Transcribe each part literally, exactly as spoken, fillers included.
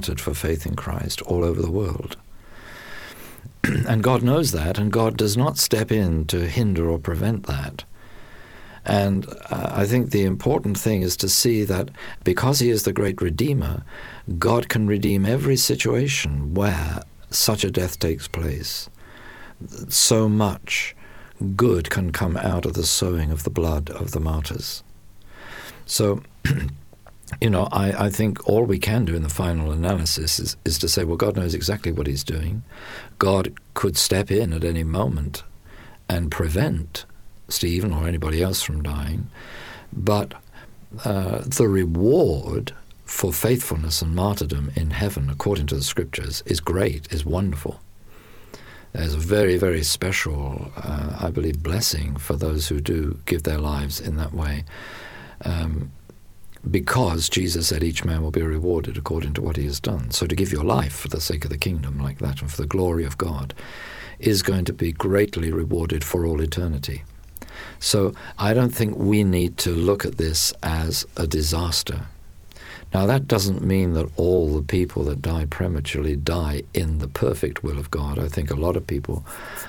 martyred for faith in Christ all over the world. And God knows that, and God does not step in to hinder or prevent that. And uh, I think the important thing is to see that because he is the great Redeemer, God can redeem every situation where such a death takes place. So much good can come out of the sowing of the blood of the martyrs. So, you know, I, I think all we can do in the final analysis is, is to say, well, God knows exactly what he's doing. God could step in at any moment and prevent Stephen or anybody else from dying. But uh, the reward for faithfulness and martyrdom in heaven, according to the Scriptures, is great, is wonderful. There's a very, very special, uh, I believe, blessing for those who do give their lives in that way. Um, because Jesus said each man will be rewarded according to what he has done. So to give your life for the sake of the kingdom like that and for the glory of God is going to be greatly rewarded for all eternity. So I don't think we need to look at this as a disaster. Now that doesn't mean that all the people that die prematurely die in the perfect will of God. I think a lot of people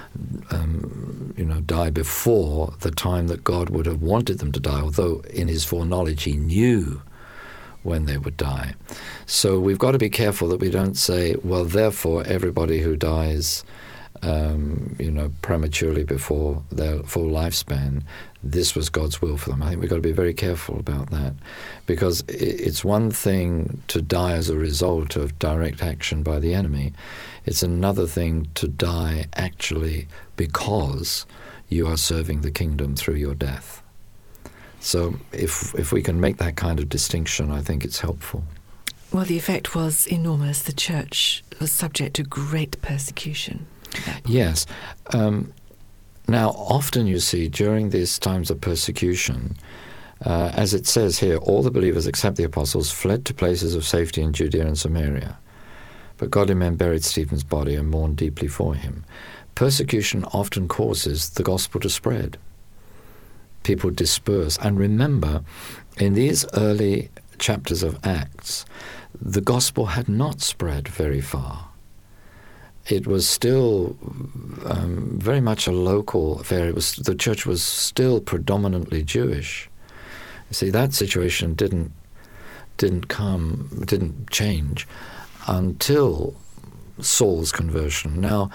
um, you know, die before the time that God would have wanted them to die, although in his foreknowledge he knew when they would die. So we've got to be careful that we don't say, well, therefore everybody who dies Um, you know, prematurely before their full lifespan, this was God's will for them. I think we've got to be very careful about that, because it's one thing to die as a result of direct action by the enemy. It's another thing to die actually because you are serving the kingdom through your death. So if if we can make that kind of distinction, I think it's helpful. Well, the effect was enormous. The church was subject to great persecution. Yes. Um, now, often you see during these times of persecution, uh, as it says here, all the believers except the apostles fled to places of safety in Judea and Samaria. But godly men buried Stephen's body and mourned deeply for him. Persecution often causes the gospel to spread. People disperse. And remember, in these early chapters of Acts, the gospel had not spread very far. It was still um, very much a local affair. It was, the church was still predominantly Jewish. You see, that situation didn't didn't come, didn't change until Saul's conversion. Now,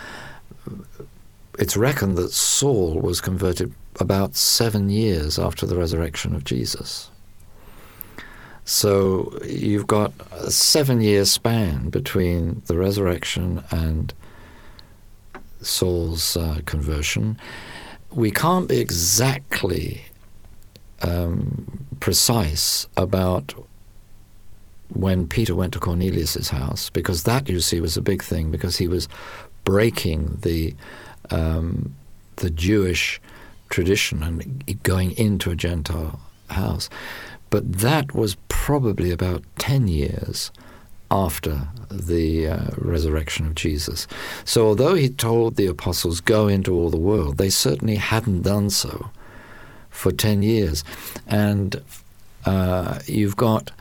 it's reckoned that Saul was converted about seven years after the resurrection of Jesus. So you've got a seven-year span between the resurrection and Saul's uh, conversion. We can't be exactly um, precise about when Peter went to Cornelius' house, because that, you see, was a big thing, because he was breaking the um, the Jewish tradition and going into a Gentile house. But that was probably about ten years after the uh, resurrection of Jesus. So although he told the apostles, go into all the world, they certainly hadn't done so for ten years. And uh, you've got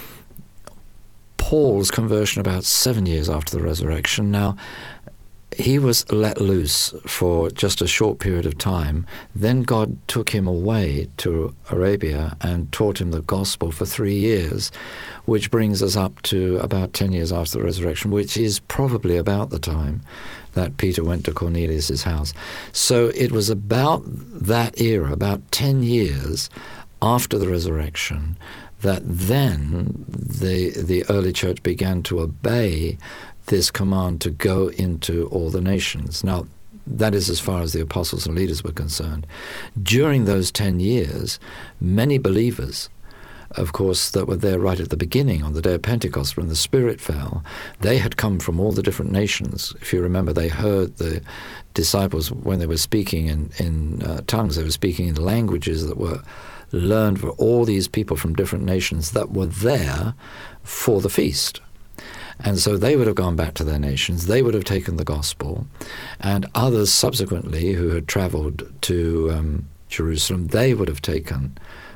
Paul's conversion about seven years after the resurrection. Now, he was let loose for just a short period of time. Then God took him away to Arabia and taught him the gospel for three years, which brings us up to about ten years after the resurrection, which is probably about the time that Peter went to Cornelius' house. So it was about that era, about ten years after the resurrection, that then the the early church began to obey this command to go into all the nations. Now, that is as far as the apostles and leaders were concerned. During those ten years, many believers, of course, that were there right at the beginning on the day of Pentecost when the Spirit fell, they had come from all the different nations. If you remember, they heard the disciples when they were speaking in, in uh, tongues, they were speaking in languages that were learned for all these people from different nations that were there for the feast. And so they would have gone back to their nations, they would have taken the gospel, and others subsequently who had traveled to um, Jerusalem, they would have taken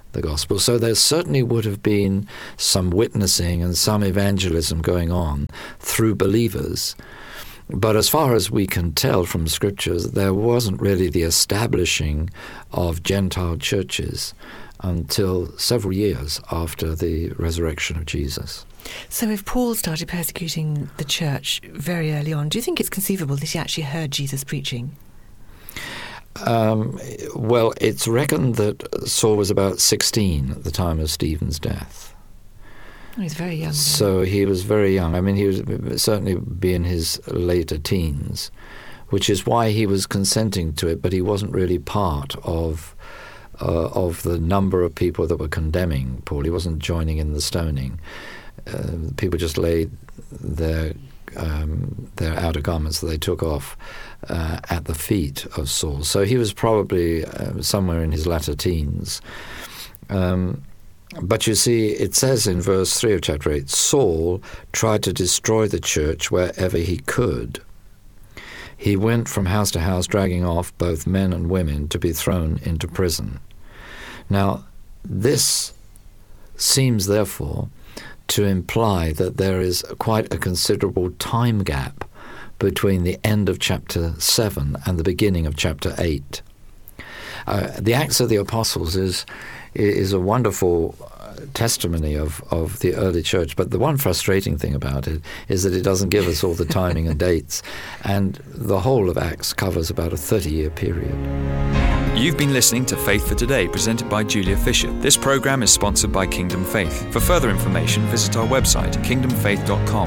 the gospel. So there certainly would have been some witnessing and some evangelism going on through believers. But as far as we can tell from scriptures, there wasn't really the establishing of Gentile churches until several years after the resurrection of Jesus. So if Paul started persecuting the church very early on, do you think it's conceivable that he actually heard Jesus preaching? Um, well, it's reckoned that Saul was about sixteen at the time of Stephen's death. Oh, he's very young. So he was very young. I mean, he was certainly be in his later teens, which is why he was consenting to it, but he wasn't really part of uh, of the number of people that were condemning Paul. He wasn't joining in the stoning. Uh, people just laid their um, their outer garments that they took off uh, at the feet of Saul. So he was probably uh, somewhere in his latter teens. Um, But you see, it says in verse three of chapter eight, Saul tried to destroy the church wherever he could. He went from house to house, dragging off both men and women to be thrown into prison. Now, this seems, therefore, to imply that there is quite a considerable time gap between the end of chapter seven and the beginning of chapter eight. Uh, the Acts of the Apostles is is a wonderful testimony of, of the early church, but the one frustrating thing about it is that it doesn't give us all the timing and dates, and the whole of Acts covers about a thirty-year period. You've been listening to Faith for Today, presented by Julia Fisher. This program is sponsored by Kingdom Faith. For further information, visit our website, kingdom faith dot com.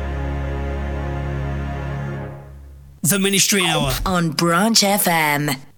The Ministry Hour on Branch F M.